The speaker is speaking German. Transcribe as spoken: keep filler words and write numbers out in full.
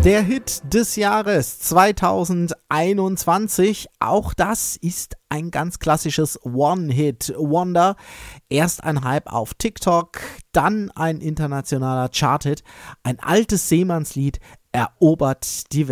Der Hit des Jahres zweitausendeinundzwanzig, auch das ist ein ganz klassisches One-Hit-Wonder. Erst ein Hype auf TikTok, dann ein internationaler Charthit. Ein altes Seemannslied erobert die Welt.